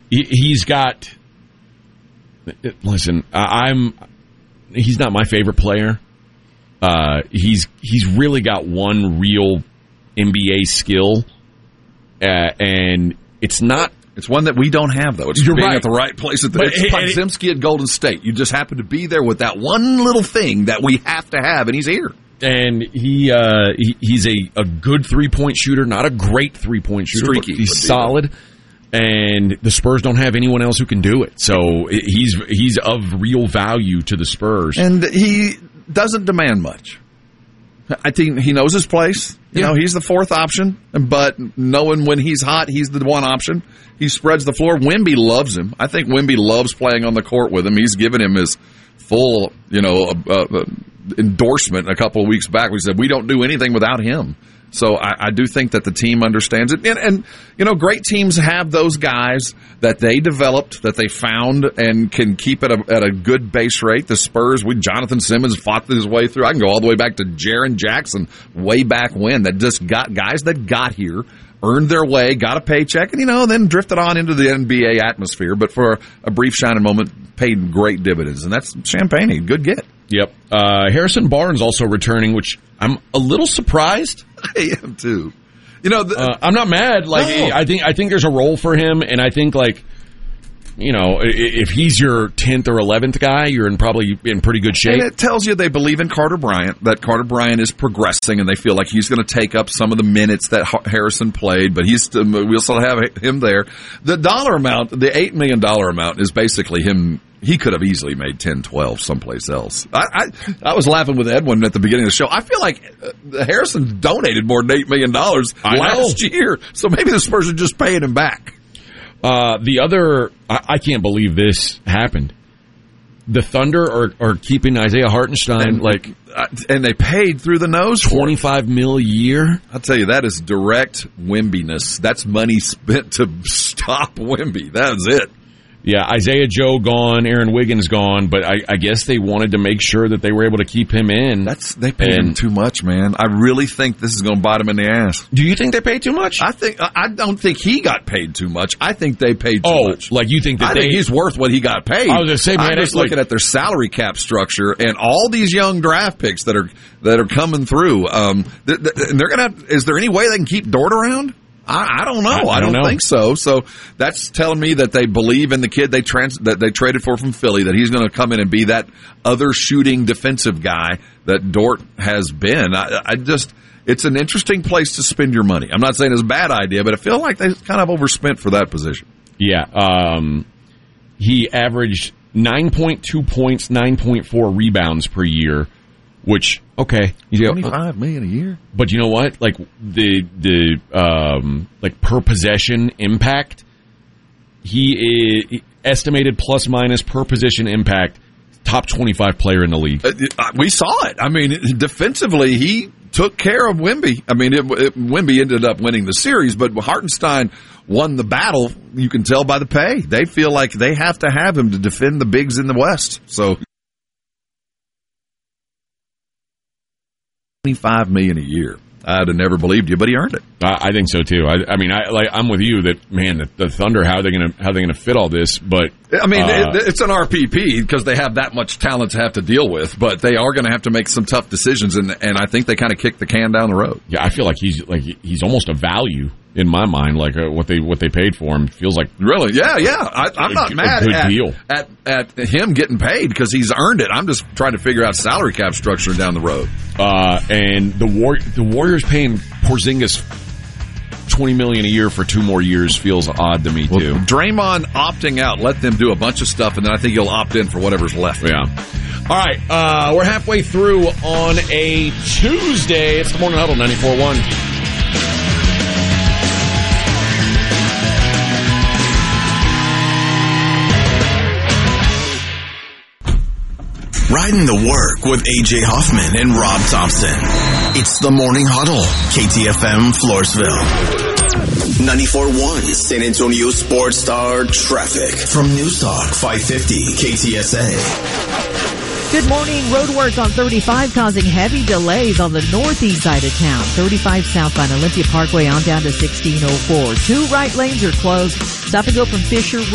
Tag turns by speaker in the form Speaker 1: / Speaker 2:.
Speaker 1: he's got. Listen, he's not my favorite player. He's really got one real NBA skill, and it's not.
Speaker 2: It's one that we don't have, though. It's
Speaker 1: You're
Speaker 2: being
Speaker 1: right.
Speaker 2: at the right place. It's Podziemski at Golden State. You just happen to be there with that one little thing that we have to have, and he's here.
Speaker 1: And he's a good three-point shooter, not a great three-point shooter.
Speaker 2: Streaky,
Speaker 1: he's solid, and the Spurs don't have anyone else who can do it. So he's of real value to the Spurs.
Speaker 2: And he doesn't demand much. I think he knows his place. You know, he's the fourth option, but knowing when he's hot, he's the one option. He spreads the floor. Wemby loves him. I think Wemby loves playing on the court with him. He's given him his full, endorsement a couple of weeks back. We said, we don't do anything without him. So I do think that the team understands it. And great teams have those guys that they developed, that they found, and can keep it at a good base rate. The Spurs, Jonathan Simmons fought his way through. I can go all the way back to Jaren Jackson way back when, that just got guys that got here, earned their way, got a paycheck, and, then drifted on into the NBA atmosphere. But for a brief shining moment, paid great dividends. And that's Champagne. Good get.
Speaker 1: Yep. Harrison Barnes also returning, which I'm a little surprised.
Speaker 2: I am too.
Speaker 1: I'm not mad. No. I think there's a role for him, and I think if he's your 10th or 11th guy, you're probably in pretty good shape.
Speaker 2: And it tells you they believe in Carter Bryant, that Carter Bryant is progressing, and they feel like he's going to take up some of the minutes that Harrison played, but we'll still have him there. The dollar amount, the $8 million amount, is basically him. He could have easily made 10, 12 someplace else. I was laughing with Edwin at the beginning of the show. I feel like Harrison donated more than $8 million last year, so maybe the Spurs are just paying him back.
Speaker 1: I can't believe this happened. The Thunder are keeping Isaiah Hartenstein
Speaker 2: and they paid through the nose
Speaker 1: $25 million a year.
Speaker 2: I'll tell you, that is direct Wembiness. That's money spent to stop Wemby. That was it.
Speaker 1: Yeah, Isaiah Joe gone, Aaron Wiggins gone, but I guess they wanted to make sure that they were able to keep him in.
Speaker 2: They paid him too much, man. I really think this is going to bite him in the ass.
Speaker 1: Do you think they paid too much?
Speaker 2: I don't think he got paid too much. I think they paid too much.
Speaker 1: Like you think that
Speaker 2: I think he's worth what he got paid.
Speaker 1: I was going to say, man,
Speaker 2: I'm just looking at their salary cap structure and all these young draft picks that are coming through. They're going to. Is there any way they can keep Dort around? I don't know. I don't think so. So that's telling me that they believe in the kid that they traded for from Philly, that he's going to come in and be that other shooting defensive guy that Dort has been. It's an interesting place to spend your money. I'm not saying it's a bad idea, but I feel like they kind of overspent for that position.
Speaker 1: Yeah. He averaged 9.2 points, 9.4 rebounds per year. Which, okay,
Speaker 2: $25 million a year.
Speaker 1: But you know what? Like the per possession impact, he is estimated plus minus per possession impact, top 25 player in the league.
Speaker 2: We saw it. I mean, defensively, he took care of Wemby. I mean, Wemby ended up winning the series, but Hartenstein won the battle. You can tell by the pay. They feel like they have to have him to defend the bigs in the West. So. $25 million a year. I'd have never believed you, but he earned it.
Speaker 1: I think so too. I'm with you that, man, the Thunder, how are they going to fit all this? But
Speaker 2: I mean, it's an RPP because they have that much talent to have to deal with. But they are going to have to make some tough decisions, and I think they kind of kicked the can down the road.
Speaker 1: Yeah, I feel like he's almost a value in my mind. Like what they paid for him feels like
Speaker 2: really, yeah. I'm not mad at him getting paid because he's earned it. I'm just trying to figure out salary cap structure down the road.
Speaker 1: And the Warriors paying Porzingis $20 million a year for 2 more years feels odd to me too.
Speaker 2: Draymond opting out, let them do a bunch of stuff, and then I think he'll opt in for whatever's left.
Speaker 1: Yeah. All right, we're halfway through on a Tuesday. It's the Morning Huddle, 94.1.
Speaker 3: Riding the work with A.J. Hoffman and Rob Thompson. It's the Morning Huddle, KTFM Floresville. 94.1 San Antonio Sports Star Traffic from News Talk 550 KTSA.
Speaker 4: Good morning. Roadwork on 35 causing heavy delays on the northeast side of town. 35 southbound Olympia Parkway on down to 1604. 2 right lanes are closed. Stop and go from Fisher